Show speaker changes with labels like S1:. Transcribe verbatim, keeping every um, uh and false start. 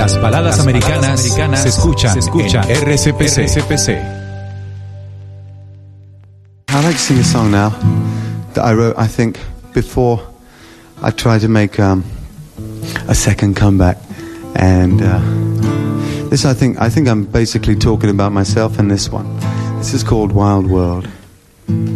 S1: Las baladas
S2: Las
S1: americanas,
S2: baladas americanas
S1: se escuchan,
S2: se escuchan
S1: en R C P C.
S2: R C P C.
S3: I'd like to sing a song now that I wrote, I think, before I tried to make um, a second comeback. And uh, this, I think, I think I'm basically talking about myself in this one. This is called Wild World.